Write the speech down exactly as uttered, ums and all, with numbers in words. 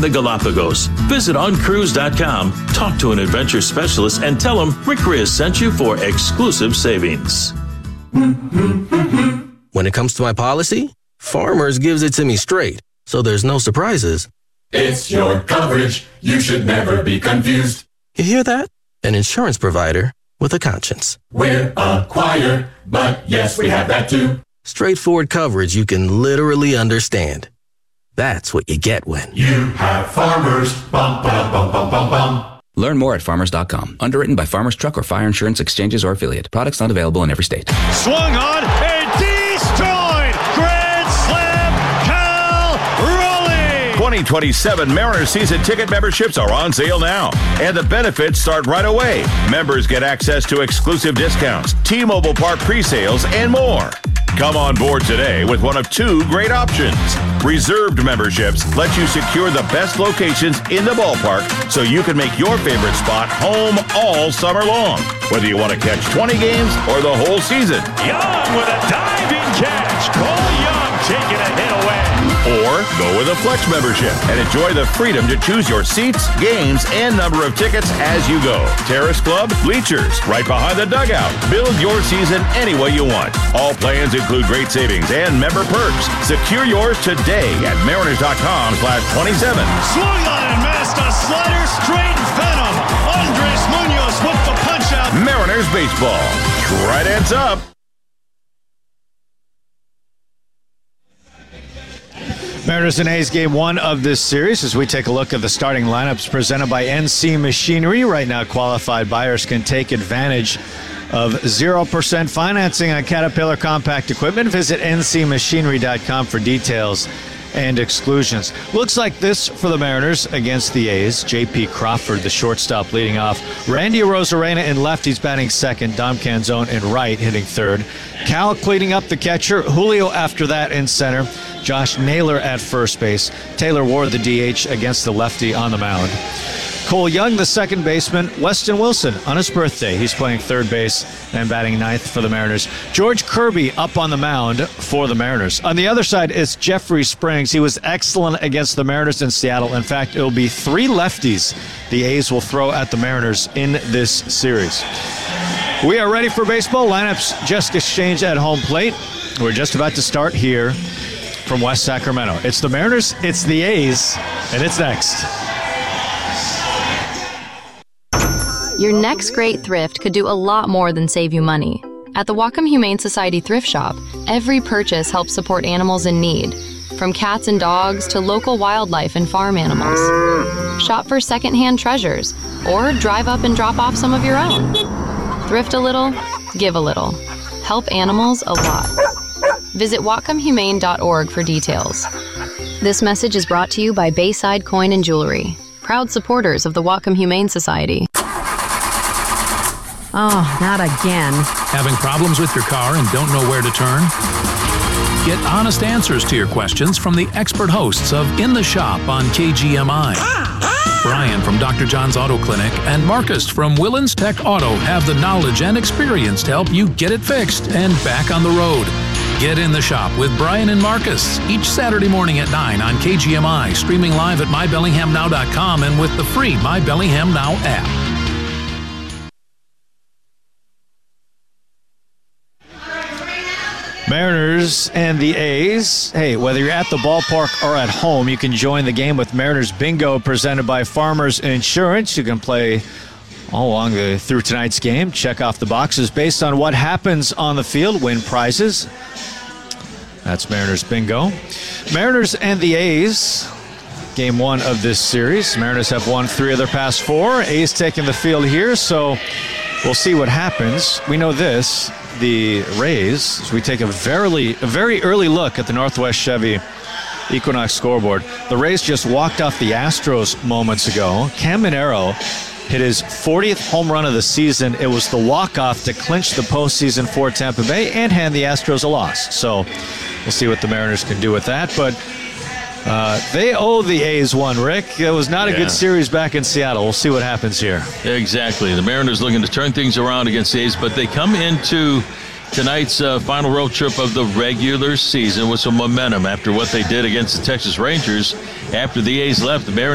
the Galapagos. Visit on cruise dot com, talk to an adventure specialist, and tell them Rick Riz sent you for exclusive savings. When it comes to my policy, Farmers gives it to me straight, so there's no surprises. It's your coverage. You should never be confused. You hear that? An insurance provider with a conscience. We're a choir, but yes, we have that too. Straightforward coverage you can literally understand. That's what you get when you have Farmers. Bum, bum, bum, bum, bum, bum. Learn more at farmers dot com. Underwritten by Farmers Truck or Fire Insurance Exchanges or Affiliate. Products not available in every state. Swung on and destroyed! Grand Slam, Cal Raleigh! twenty twenty-seven Mariners season ticket memberships are on sale now, and the benefits start right away. Members get access to exclusive discounts, T-Mobile Park pre-sales, and more. Come on board today with one of two great options. Reserved memberships let you secure the best locations in the ballpark so you can make your favorite spot home all summer long. Whether you want to catch twenty games or the whole season. Young with a diving catch. Cole Young taking a hit away. Or go with a Flex membership and enjoy the freedom to choose your seats, games, and number of tickets as you go. Terrace Club, bleachers, right behind the dugout. Build your season any way you want. All plans include great savings and member perks. Secure yours today at mariners dot com slash twenty-seven. Swung on and missed a slider straight venom. Andres Munoz with the punch out. Mariners baseball. Tridents up. Mariners and A's game one of this series as we take a look at the starting lineups presented by N C Machinery. Right now, qualified buyers can take advantage of zero percent financing on Caterpillar compact equipment. Visit N C machinery dot com for details and exclusions. Looks like this for the Mariners against the A's. J P Crawford, the shortstop, leading off. Randy Arozarena in left, he's batting second. Dom Canzone in right, hitting third. Cal cleaning up the catcher. Julio after that in center. Josh Naylor at first base. Taylor Ward, the D H, against the lefty on the mound. Cole Young, the second baseman. Weston Wilson on his birthday. He's playing third base and batting ninth for the Mariners. George Kirby up on the mound for the Mariners. On the other side is Jeffrey Springs. He was excellent against the Mariners in Seattle. In fact, it will be three lefties the A's will throw at the Mariners in this series. We are ready for baseball. Lineups just exchanged at home plate. We're just about to start here from West Sacramento. It's the Mariners, it's the A's, and it's next. Your next great thrift could do a lot more than save you money. At the Whatcom Humane Society Thrift Shop, every purchase helps support animals in need, from cats and dogs to local wildlife and farm animals. Shop for secondhand treasures, or drive up and drop off some of your own. Thrift a little, give a little. Help animals a lot. Visit whatcom humane dot org for details. This message is brought to you by Bayside Coin and Jewelry, proud supporters of the Whatcom Humane Society. Oh, not again. Having problems with your car and don't know where to turn? Get honest answers to your questions from the expert hosts of In the Shop on K G M I. Brian from Doctor John's Auto Clinic and Marcus from Willens Tech Auto have the knowledge and experience to help you get it fixed and back on the road. Get In the Shop with Brian and Marcus each Saturday morning at nine on K G M I, streaming live at my bellingham now dot com and with the free My Bellingham Now app. Mariners and the A's. Hey, whether you're at the ballpark or at home, you can join the game with Mariners Bingo presented by Farmers Insurance. You can play all along the, through tonight's game. Check off the boxes based on what happens on the field. Win prizes. That's Mariners Bingo. Mariners and the A's. Game one of this series. Mariners have won three of their past four. A's taking the field here, so we'll see what happens. We know this. The Rays, as we take a very, a very early look at the Northwest Chevy Equinox scoreboard. The Rays just walked off the Astros moments ago. Cam Minero hit his fortieth home run of the season. It was the walk-off to clinch the postseason for Tampa Bay and hand the Astros a loss. So we'll see what the Mariners can do with that. But uh, they owe the A's one, Rick. It was not a yeah. good series back in Seattle. We'll see what happens here. Exactly. The Mariners looking to turn things around against the A's, but they come into tonight's uh, final road trip of the regular season with some momentum after what they did against the Texas Rangers. After the A's left, the Mariners